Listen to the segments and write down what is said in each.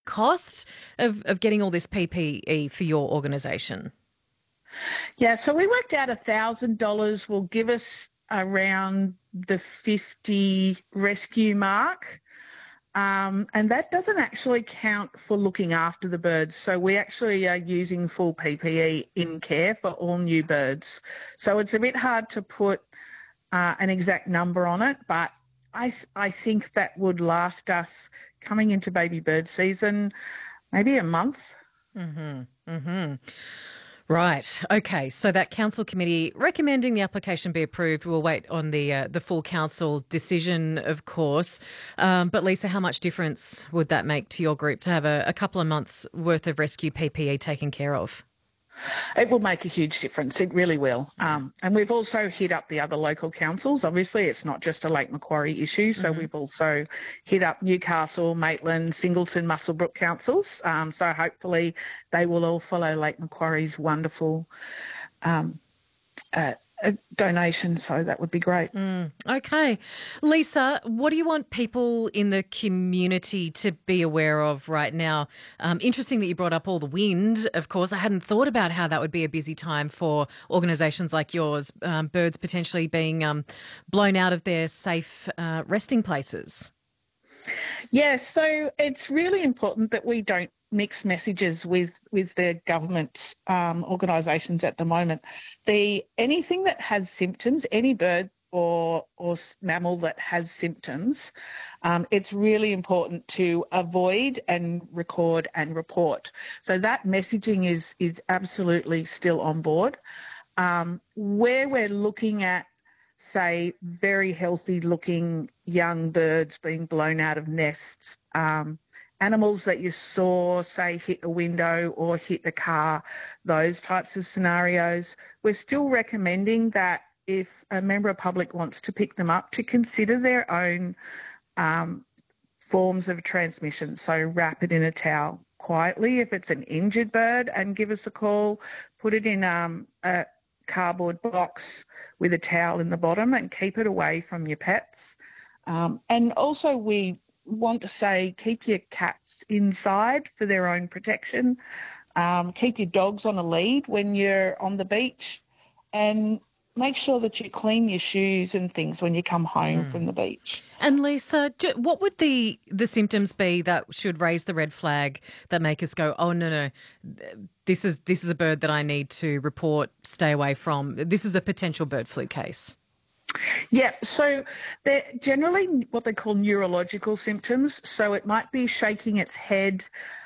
cost of getting all this PPE for your organisation? Yeah, so we worked out $1,000 will give us around the 50 rescue mark. And that doesn't actually count for looking after the birds. So we actually are using full PPE in care for all new birds. So it's a bit hard to put an exact number on it, but I think that would last us coming into baby bird season, maybe a month. Mm-hmm. Mm-hmm. Right. Okay. So that council committee recommending the application be approved. We'll wait on the full council decision, of course. But Lisa, how much difference would that make to your group to have a couple of months worth of rescue PPE taken care of? It will make a huge difference. It really will. And we've also hit up the other local councils. Obviously, it's not just a Lake Macquarie issue. So we've also hit up Newcastle, Maitland, Singleton, Muswellbrook councils. So hopefully they will all follow Lake Macquarie's wonderful donation. So that would be great. Okay. Lisa, what do you want people in the community to be aware of right now? Interesting that you brought up all the wind. Of course, I hadn't thought about how that would be a busy time for organisations like yours, birds potentially being blown out of their safe resting places. Yeah, so it's really important that we don't mix messages with the government organisations at the moment. Anything that has symptoms, any bird or mammal that has symptoms, it's really important to avoid and record and report. So that messaging is absolutely still on board. Where we're looking at, say, very healthy looking young birds being blown out of nests, animals that you saw, say, hit a window or hit the car, those types of scenarios, we're still recommending that if a member of public wants to pick them up, to consider their own forms of transmission. So wrap it in a towel quietly if it's an injured bird and give us a call, put it in a cardboard box with a towel in the bottom and keep it away from your pets. And also we want to say keep your cats inside for their own protection. Keep your dogs on a lead when you're on the beach, and make sure that you clean your shoes and things when you come home from the beach. And Lisa, what would the symptoms be that should raise the red flag that make us go, oh, no, this is a bird that I need to report, stay away from. This is a potential bird flu case. Yeah, so they're generally what they call neurological symptoms. So it might be shaking its head,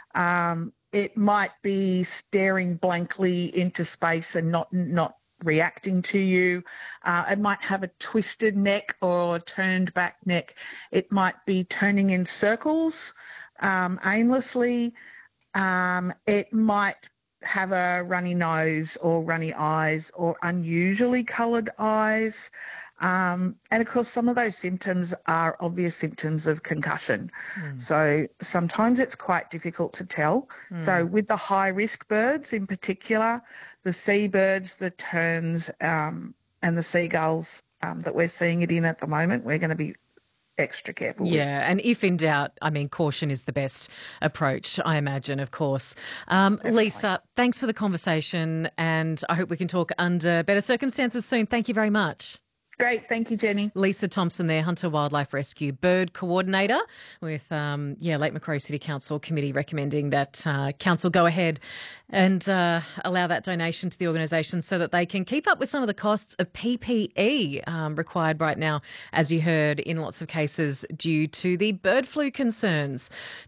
it might be staring blankly into space and not reacting to you. It might have a twisted neck or turned back neck. It might be turning in circles aimlessly. It might have a runny nose or runny eyes or unusually coloured eyes. And of course, some of those symptoms are obvious symptoms of concussion. So sometimes it's quite difficult to tell. So with the high risk birds in particular, the seabirds, the terns, and the seagulls that we're seeing it in at the moment, we're going to be extra careful with. Yeah, and if in doubt, I mean, caution is the best approach, I imagine, of course. Lisa, thanks for the conversation, and I hope we can talk under better circumstances soon. Thank you very much. Great. Thank you, Jenny. Lisa Thompson there, Hunter Wildlife Rescue Bird Coordinator with Lake Macquarie City Council Committee recommending that council go ahead and allow that donation to the organisation so that they can keep up with some of the costs of PPE required right now, as you heard, in lots of cases due to the bird flu concerns.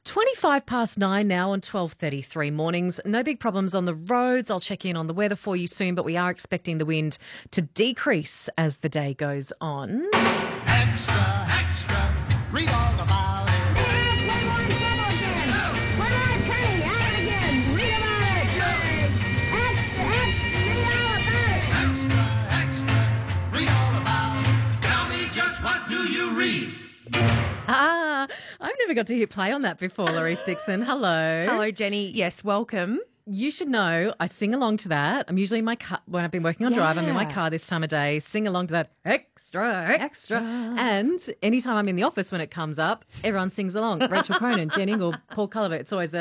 9:25 now on 12:33 mornings. No big problems on the roads. I'll check in on the weather for you soon, but we are expecting the wind to decrease as the day goes on. Extra, extra, read all about it. I've never got to hit play on that before, Laurice Dixon. Hello. Hello, Jenny. Yes, welcome. You should know I sing along to that. I'm usually in my car when I've been working on Drive. I'm in my car this time of day, sing along to that extra. And anytime I'm in the office when it comes up, everyone sings along. Rachel Cronin, Jenning or Paul Culliver. It's always the